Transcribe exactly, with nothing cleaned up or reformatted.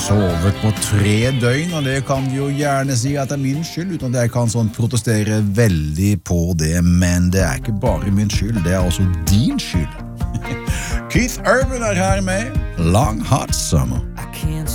Sovet på tre døgn, og det kan de jo gjerne si at det er min skyld, uten at jeg kan sånn protestere veldig på det, men det er ikke bare min skyld, det er også din skyld. Keith Urban er her med Long Hot Summer.